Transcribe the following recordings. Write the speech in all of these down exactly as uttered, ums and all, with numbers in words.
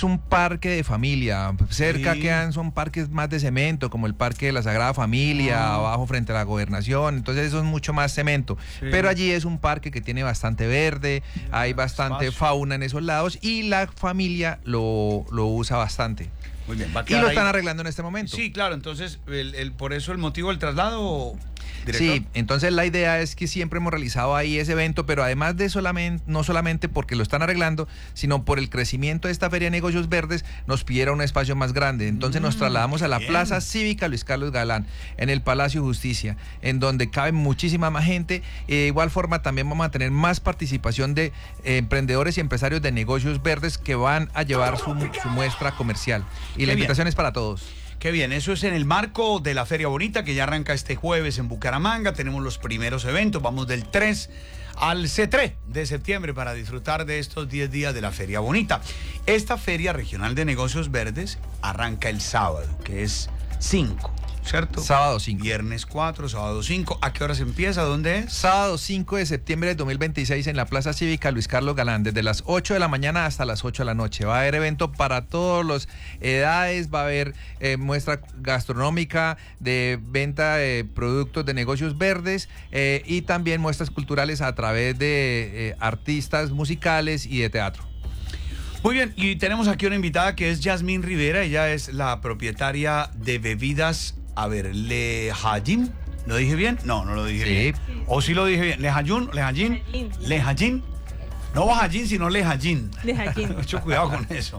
un parque de familia. Cerca Sí. quedan, son parques más de cemento, como el Parque de la Sagrada Familia, Ah. abajo frente a la Gobernación. Entonces eso es mucho más cemento. Sí. Pero allí es un parque que tiene bastante verde, hay bastante espacio. fauna en esos lados y la familia lo, lo usa bastante. Muy bien, va a Y quedar lo ahí. están arreglando en este momento. Sí, claro, entonces, el, el- por eso el motivo del traslado, director. Sí, entonces la idea es que siempre hemos realizado ahí ese evento, pero además de solamente, no solamente porque lo están arreglando, sino por el crecimiento de esta Feria de Negocios Verdes, nos pidieron un espacio más grande. Entonces nos Mm, trasladamos a la bien. Plaza Cívica Luis Carlos Galán, en el Palacio de Justicia, en donde cabe muchísima más gente. Eh, de igual forma también vamos a tener más participación de eh, emprendedores y empresarios de negocios verdes que van a llevar su, su muestra comercial. Y Qué la bien. invitación es para todos. Qué bien, eso es en el marco de la Feria Bonita que ya arranca este jueves en Bucaramanga. Tenemos los primeros eventos, vamos del tres al C tres de septiembre para disfrutar de estos diez días de la Feria Bonita. Esta Feria Regional de Negocios Verdes arranca el sábado, que es cinco, ¿cierto? Sábado cinco. Viernes cuatro, sábado cinco. ¿A qué horas empieza? ¿Dónde es? Sábado cinco de septiembre de dos mil veintiséis en la Plaza Cívica Luis Carlos Galán, desde las ocho de la mañana hasta las ocho de la noche. Va a haber evento para todas las edades, va a haber eh, muestra gastronómica de venta de productos de negocios verdes eh, y también muestras culturales a través de eh, artistas musicales y de teatro. Muy bien, y tenemos aquí una invitada que es Yasmín Rivera. Ella es la propietaria de bebidas, a ver, Le Hajin. ¿Lo dije bien? No, no lo dije Sí. bien. ¿O sí lo dije bien? Le Hajun, Le Hajin, Le Hajin. No Hajin, sino Le Hajin. Le Hajin. Mucho cuidado con eso.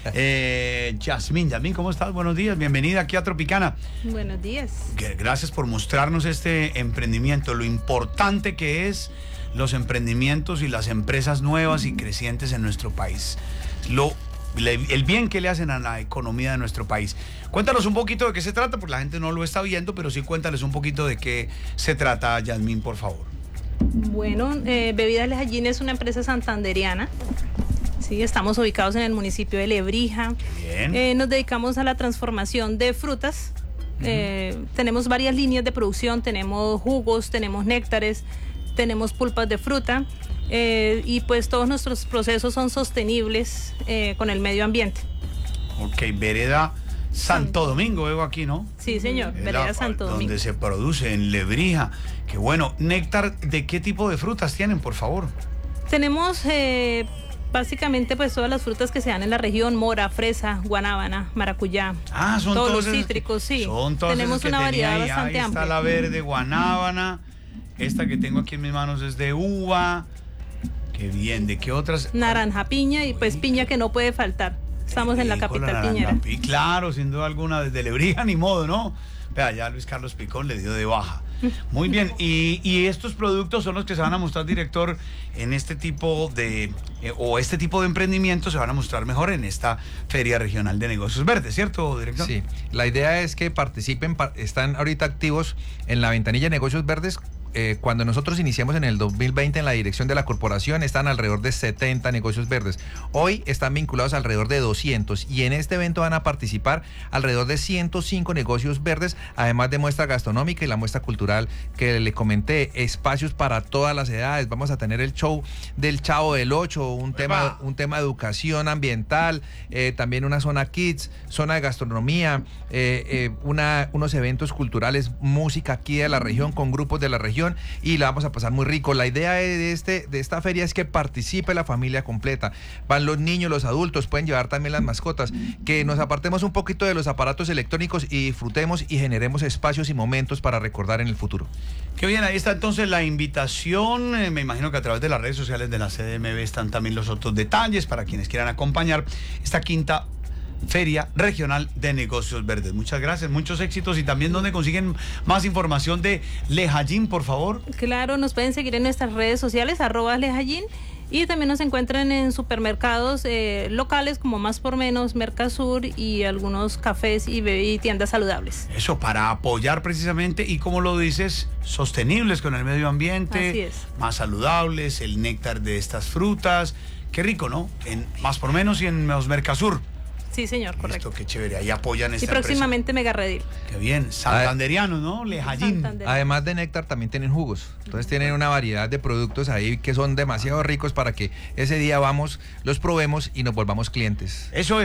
Eh, Yasmín, Yasmín, ¿cómo estás? Buenos días, bienvenida aquí a Tropicana. Buenos días. Gracias por mostrarnos este emprendimiento, lo importante que es los emprendimientos y las empresas nuevas y crecientes en nuestro país. Lo, le- el bien que le hacen a la economía de nuestro país. Cuéntanos un poquito de qué se trata, porque la gente no lo está viendo, pero sí cuéntales un poquito de qué se trata, Yasmín, por favor. Bueno, eh, Bebidas Le Hajin es una empresa santanderiana. Sí, estamos ubicados en el municipio de Lebrija. Bien. Eh, nos dedicamos a la transformación de frutas. Eh, tenemos varias líneas de producción, tenemos jugos, tenemos néctares, tenemos pulpas de fruta eh, y pues todos nuestros procesos son sostenibles eh, con el medio ambiente. Ok, Vereda Santo Domingo, veo aquí, ¿no? Sí, señor, Es Vereda la- Santo Domingo. Donde se produce, en Lebrija. Qué bueno. Néctar, ¿de qué tipo de frutas tienen, por favor? Tenemos eh, básicamente pues todas las frutas que se dan en la región: mora, fresa, guanábana, maracuyá. Ah, son todos todos los esos que- cítricos, sí. Son todos Tenemos esos que una tenía variedad ahí. bastante Ahí amplia. está la verde, guanábana. Esta que tengo aquí en mis manos es de uva. Qué bien. ¿De qué otras? Naranja, piña y pues piña que no puede faltar. Estamos en la Rico, capital naranja piñera. pi- Claro, sin duda alguna, desde Lebrija ni modo, ¿no? Vea, ya Luis Carlos Picón le dio de baja. Muy bien, y, y estos productos son los que se van a mostrar, director, en este tipo de, eh, o este tipo de emprendimientos se van a mostrar mejor en esta Feria Regional de Negocios Verdes, ¿cierto, director? Sí, la idea es que participen, pa- están ahorita activos en la ventanilla de Negocios Verdes. Eh, cuando nosotros iniciamos en el dos mil veinte en la dirección de la corporación, están alrededor de setenta negocios verdes. Hoy están vinculados alrededor de doscientos y en este evento van a participar alrededor de ciento cinco negocios verdes, además de muestra gastronómica y la muestra cultural que le comenté, espacios para todas las edades. Vamos a tener el show del Chavo del Ocho, un tema, un tema de educación ambiental, eh, también una zona kids, zona de gastronomía, eh, eh, una, unos eventos culturales, música aquí de la región con grupos de la región y la vamos a pasar muy rico. La idea de, este, de esta feria es que participe la familia completa. Van los niños, los adultos, pueden llevar también las mascotas, que nos apartemos un poquito de los aparatos electrónicos y disfrutemos y generemos espacios y momentos para recordar en el futuro. Qué bien, ahí está entonces la invitación. Eh, me imagino que a través de las redes sociales de la C D M V están también los otros detalles para quienes quieran acompañar esta quinta Feria Regional de Negocios Verdes. Muchas gracias, muchos éxitos. Y también donde consiguen más información de Le Hajin, por favor. Claro, nos pueden seguir en nuestras redes sociales, arroba Le Hajin, y también nos encuentran en supermercados eh, locales como Más por Menos, Mercasur y algunos cafés y, y tiendas saludables. Eso, para apoyar precisamente y, como lo dices, sostenibles con el medio ambiente, Así es. más saludables, el néctar de estas frutas. Qué rico, ¿no? En Más por Menos y en los Mercasur. Sí, señor, correcto. Esto, qué chévere, ahí apoyan esta Y próximamente Mega Redil. empresa. Qué bien, santanderiano, ¿no? Le Hajin. Santander. Además de néctar también tienen jugos, entonces tienen una variedad de productos ahí que son demasiado ricos para que ese día vamos, los probemos y nos volvamos clientes. Eso es.